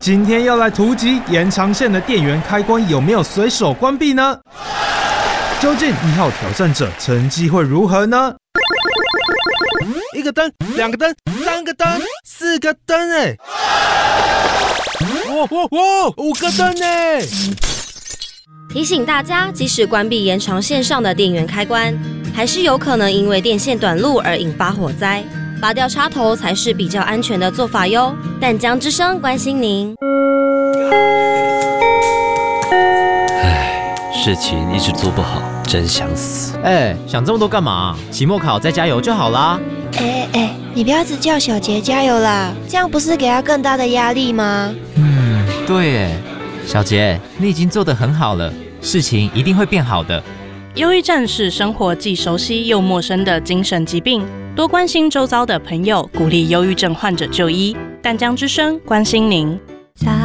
今天要来突击延长线的电源开关有没有随手关闭呢？究竟1号挑战者成绩会如何呢？1个灯，2个灯，3个灯，4个灯5个灯提醒大家，即使关闭延长线上的电源开关，还是有可能因为电线短路而引发火灾。拔掉插头才是比较安全的做法哟。淡江之声关心您。 事情一直做不好，真想死。 想这么多干嘛？期末考再加油就好啦。 你不要只叫小杰加油啦，这样不是给他更大的压力吗？ 对耶，小杰，你已经做得很好了，事情一定会变好的。 忧郁症是生活既熟悉又陌生的精神疾病，多关心周遭的朋友，鼓励忧郁症患者就医。淡江之声关心您。